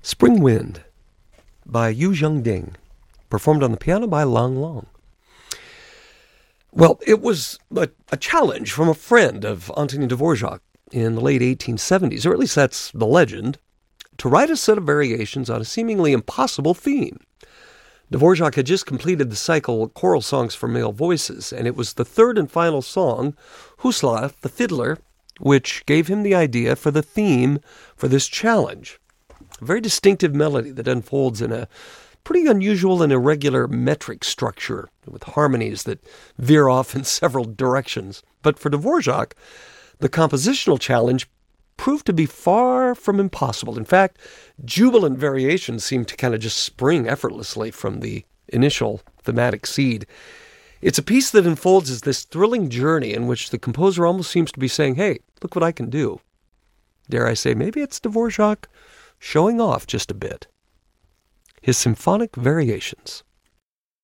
Spring Wind by Yu Zhengding, performed on the piano by Lang Lang. Well, it was a challenge from a friend of Antonin Dvorak in the late 1870s, or at least that's the legend, to write a set of variations on a seemingly impossible theme. Dvorak had just completed the cycle Choral Songs for Male Voices, and it was the third and final song, Huslav, the Fiddler, which gave him the idea for the theme for this challenge. A very distinctive melody that unfolds in a pretty unusual and irregular metric structure, with harmonies that veer off in several directions. But for Dvorak, the compositional challenge proved to be far from impossible. In fact, jubilant variations seemed to kind of just spring effortlessly from the initial thematic seed. It's a piece that unfolds as this thrilling journey in which the composer almost seems to be saying, hey, look what I can do. Dare I say, maybe it's Dvorak showing off just a bit. His Symphonic Variations.